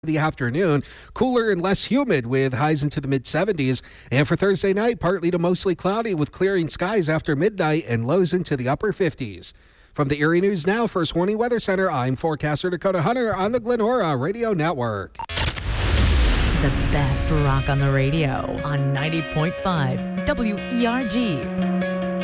the afternoon. Cooler and less humid with highs into the mid-70s. And for Thursday night, partly to mostly cloudy with clearing skies after midnight and lows into the upper 50s. From the Erie News Now First Warning Weather Center, I'm forecaster Dakota Hunter on the Glenora Radio Network. The best rock on the radio on 90.5 WERG.